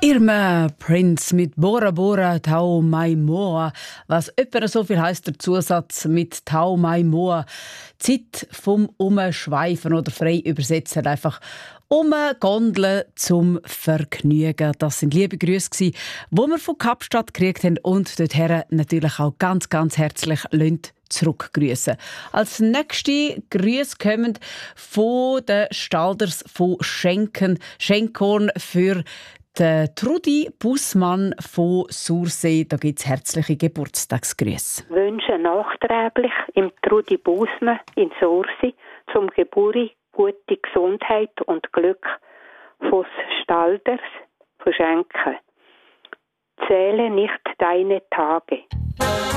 Irma Prince mit Bora Bora Tau Mai Moa. Was etwa so viel heisst der Zusatz mit Tau Mai Moa. Zeit vom Umschweifen oder frei übersetzen einfach Gondeln zum Vergnügen. Das sind liebe Grüße, die wir von Kapstadt gekriegt haben und dorthin natürlich auch ganz, ganz herzlich zurückgrüßen. Als nächste Grüße kommen von den Stalders von Schenkhorn für Trudi Bussmann von Sursee. Da gibt es herzliche Geburtstagsgrüße. Wünsche nachträglich im Trudi Bussmann in Sursee zum Geburi gute Gesundheit und Glück von Stalders verschenken. Zähle nicht deine Tage.